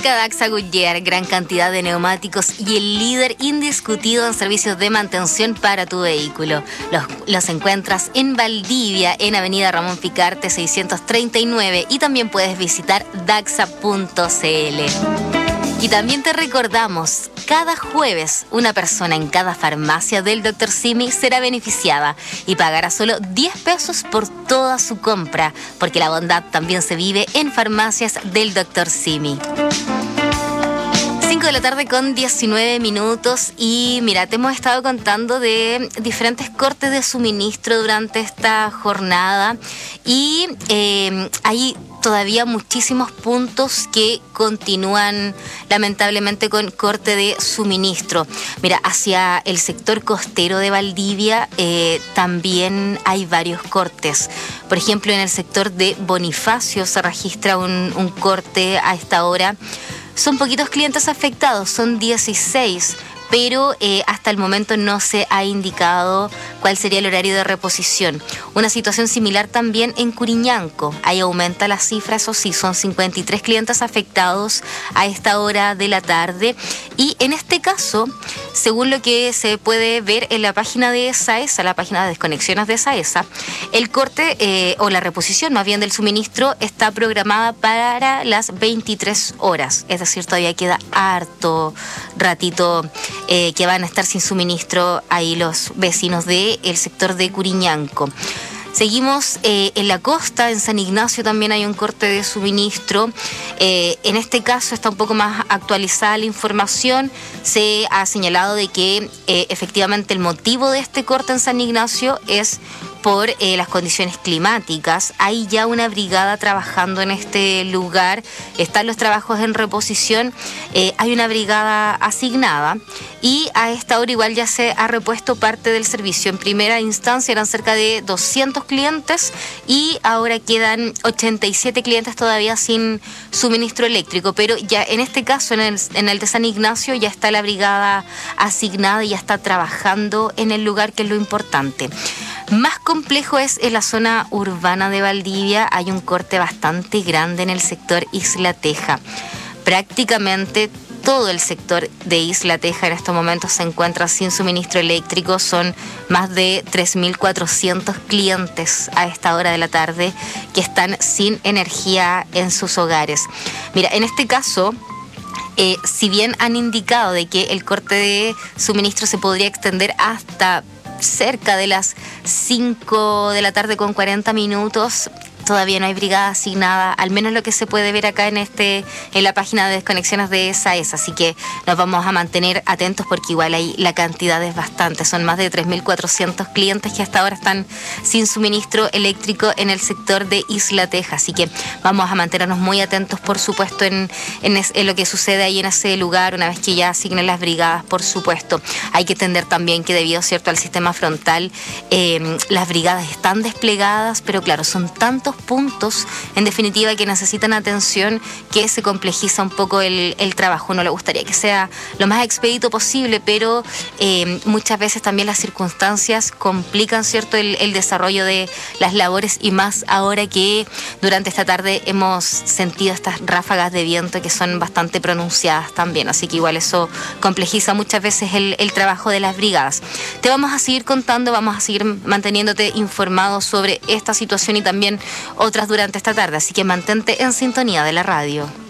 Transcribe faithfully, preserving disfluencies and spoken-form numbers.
Fábrica Daxa Goodyear, gran cantidad de neumáticos y el líder indiscutido en servicios de mantención para tu vehículo. Los, los encuentras en Valdivia, en Avenida Ramón Picarte seiscientos treinta y nueve, y también puedes visitar daxa punto c l. Y también te recordamos, cada jueves una persona en cada farmacia del doctor Simi será beneficiada y pagará solo diez pesos por toda su compra, porque la bondad también se vive en farmacias del doctor Simi. cinco de la tarde con diecinueve minutos y mira, te hemos estado contando de diferentes cortes de suministro durante esta jornada y eh, hay todavía muchísimos puntos que continúan lamentablemente con corte de suministro. Mira, hacia el sector costero de Valdivia eh, también hay varios cortes. Por ejemplo, en el sector de Bonifacio se registra un, un corte a esta hora. Son poquitos clientes afectados, son dieciséis, pero eh, hasta el momento no se ha indicado cuál sería el horario de reposición. Una situación similar también en Curiñanco. Ahí aumenta la cifra, eso sí, son cincuenta y tres clientes afectados a esta hora de la tarde. Y en este caso, según lo que se puede ver en la página de SAESA, la página de desconexiones de SAESA, el corte eh, o la reposición más bien del suministro está programada para las veintitrés horas. Es decir, todavía queda harto ratito Eh, que van a estar sin suministro ahí los vecinos del sector de Curiñanco. Seguimos eh, en la costa, en San Ignacio también hay un corte de suministro. Eh, en este caso está un poco más actualizada la información. Se ha señalado de que eh, efectivamente el motivo de este corte en San Ignacio es por eh, las condiciones climáticas. Hay ya una brigada trabajando en este lugar, están los trabajos en reposición, eh, hay una brigada asignada y a esta hora igual ya se ha repuesto parte del servicio. En primera instancia eran cerca de doscientos clientes y ahora quedan ochenta y siete clientes todavía sin suministro eléctrico, pero ya en este caso, en el, en el de San Ignacio, ya está la brigada asignada y ya está trabajando en el lugar, que es lo importante. Más complejo es en la zona urbana de Valdivia. Hay un corte bastante grande en el sector Isla Teja. Prácticamente todo el sector de Isla Teja en estos momentos se encuentra sin suministro eléctrico. Son más de tres mil cuatrocientos clientes a esta hora de la tarde que están sin energía en sus hogares. Mira, en este caso, eh, si bien han indicado de que el corte de suministro se podría extender hasta cerca de las cinco de la tarde con cuarenta minutos, todavía no hay brigada asignada, al menos lo que se puede ver acá en este en la página de desconexiones de SAESA, así que nos vamos a mantener atentos porque igual ahí la cantidad es bastante, son más de tres mil cuatrocientos clientes que hasta ahora están sin suministro eléctrico en el sector de Isla Teja, así que vamos a mantenernos muy atentos, por supuesto, en, en, es, en lo que sucede ahí en ese lugar, una vez que ya asignen las brigadas, por supuesto. Hay que entender también que debido, cierto, al sistema frontal, eh, las brigadas están desplegadas, pero claro, son tantos puntos, en definitiva, que necesitan atención, que se complejiza un poco el, el trabajo. Uno le gustaría que sea lo más expedito posible, pero eh, muchas veces también las circunstancias complican, cierto, el, el desarrollo de las labores, y más ahora que durante esta tarde hemos sentido estas ráfagas de viento que son bastante pronunciadas también, así que igual eso complejiza muchas veces el, el trabajo de las brigadas. Te vamos a seguir contando, vamos a seguir manteniéndote informado sobre esta situación y también otras durante esta tarde, así que mantente en sintonía de la radio.